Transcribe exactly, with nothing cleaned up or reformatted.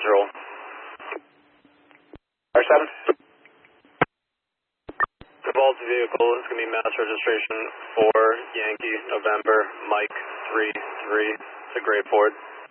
roll. R seven. The Vault vehicle is going to be mass registration for Yankee November Mike three three. It's a gray Ford.